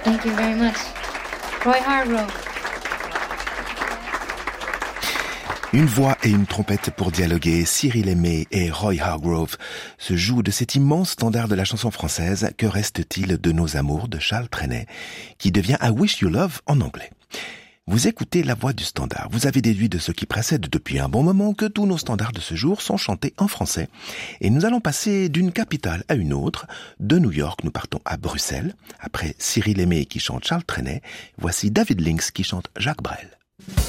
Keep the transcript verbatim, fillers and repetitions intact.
Thank you very much. Roy Hargrove. Une voix et une trompette pour dialoguer, Cyril Aimé et Roy Hargrove se jouent de cet immense standard de la chanson française. Que reste-t-il de nos amours de Charles Trenet, qui devient I Wish You Love en anglais. Vous écoutez la voix du standard. Vous avez déduit de ce qui précède depuis un bon moment que tous nos standards de ce jour sont chantés en français. Et nous allons passer d'une capitale à une autre. De New York, nous partons à Bruxelles. Après Cyril Aimé qui chante Charles Trenet, voici David Links qui chante Jacques Brel.